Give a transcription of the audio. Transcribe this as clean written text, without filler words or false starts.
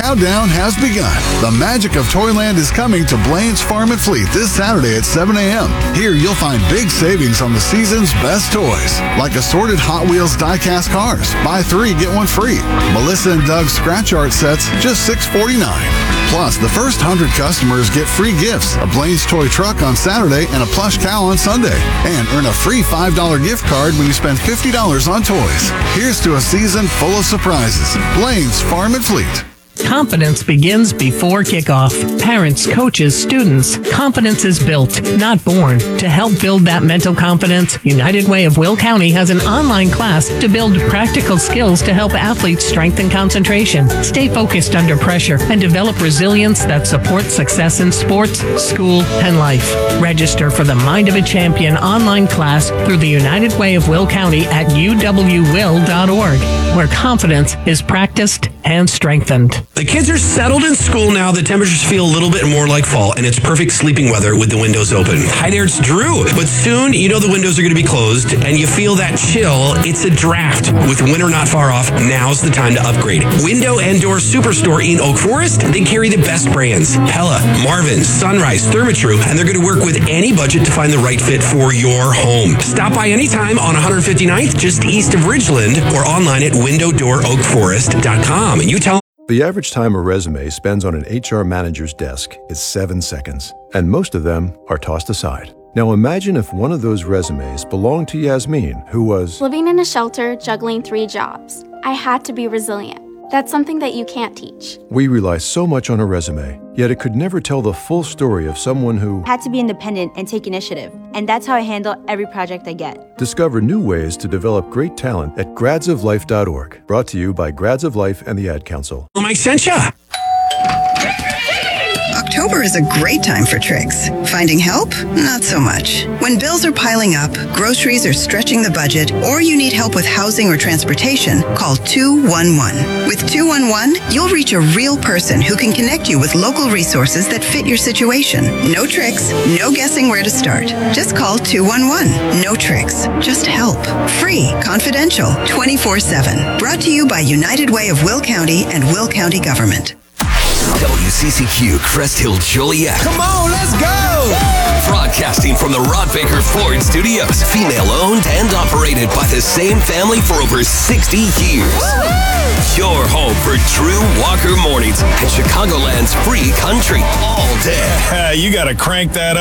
countdown has begun. The magic of Toyland is coming to Blaine's Farm and Fleet this Saturday at 7 a.m. Here you'll find big savings on the season's best toys, like assorted Hot Wheels die-cast cars. Buy 3, get 1 free. Melissa and Doug's scratch art sets, just $6.49. Plus, the first 100 customers get free gifts, a Blaine's toy truck on Saturday and a plush cow on Sunday. And earn a free $5 gift card when you spend $50 on toys. Here's to a season full of surprises. Blaine's Farm and Fleet. Confidence begins before kickoff. Parents, coaches, students, confidence is built, not born. To help build that mental confidence, United Way of Will County has an online class to build practical skills to help athletes strengthen concentration, stay focused under pressure, and develop resilience that supports success in sports, school, and life. Register for the Mind of a Champion online class through the United Way of Will County at uwwill.org, where confidence is practiced and strengthened. The kids are settled in school now. The temperatures feel a little bit more like fall, and it's perfect sleeping weather with the windows open. Hi there, it's Drew. But soon, you know the windows are going to be closed, and you feel that chill. It's a draft. With winter not far off, now's the time to upgrade. Window and Door Superstore in Oak Forest, they carry the best brands. Pella, Marvin, Sunrise, Therma-Tru, and they're going to work with any budget to find the right fit for your home. Stop by anytime on 159th, just east of Ridgeland, or online at windowdooroakforest.com. And you tell The average time a resume spends on an HR manager's desk is 7 seconds, and most of them are tossed aside. Now imagine if one of those resumes belonged to Yasmin, who was living in a shelter, juggling 3 jobs. I had to be resilient. That's something that you can't teach. We rely so much on a resume, yet it could never tell the full story of someone who had to be independent and take initiative. And that's how I handle every project I get. Discover new ways to develop great talent at gradsoflife.org. Brought to you by Grads of Life and the Ad Council. Mike sent ya. October is a great time for tricks. Finding help? Not so much. When bills are piling up, groceries are stretching the budget, or you need help with housing or transportation, call 211. With 211, you'll reach a real person who can connect you with local resources that fit your situation. No tricks, no guessing where to start. Just call 211. No tricks, just help. Free, confidential, 24/7. Brought to you by United Way of Will County and Will County Government. WCCQ Crest Hill Joliet. Come on, let's go! Broadcasting from the Rod Baker Ford Studios. Female owned and operated by the same family for over 60 years. Woo-hoo! Your home for Drew Walker mornings and Chicagoland's free country all day. You gotta crank that up.